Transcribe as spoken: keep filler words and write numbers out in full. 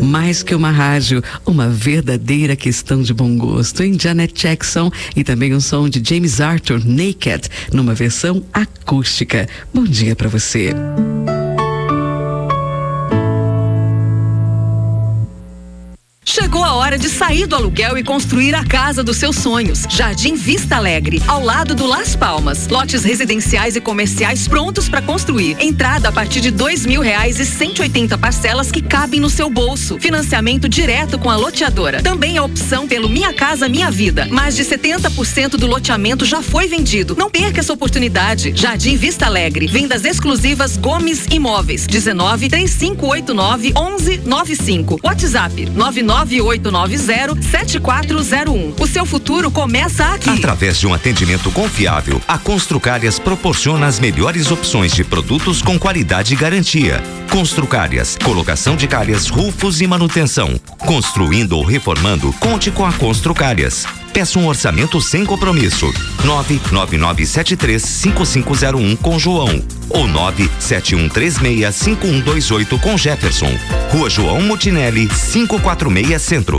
Mais que uma rádio, uma verdadeira questão de bom gosto, em Janet Jackson, e também um som de James Arthur, Naked, numa versão acústica. Bom dia pra você. Chegou a hora de sair do aluguel e construir a casa dos seus sonhos. Jardim Vista Alegre, ao lado do Las Palmas. Lotes residenciais e comerciais prontos para construir. Entrada a partir de dois mil reais e cento e oitenta parcelas que cabem no seu bolso. Financiamento direto com a loteadora. Também a opção pelo Minha Casa Minha Vida. Mais de setenta por cento do loteamento já foi vendido. Não perca essa oportunidade. Jardim Vista Alegre. Vendas exclusivas Gomes Imóveis. dezenove, três cinco oito nove, onze nove cinco. WhatsApp nove nove oito nove zero, sete quatro zero um. O seu futuro começa aqui. Através de um atendimento confiável, a Construcárias proporciona as melhores opções de produtos com qualidade e garantia. Construcárias, colocação de calhas, rufos e manutenção. Construindo ou reformando, conte com a Construcárias. Peça um orçamento sem compromisso. nove nove nove sete três cinco cinco zero um com João ou nove sete um três seis cinco um dois oito com Jefferson. Rua João Mutinelli, quinhentos e quarenta e seis Centro.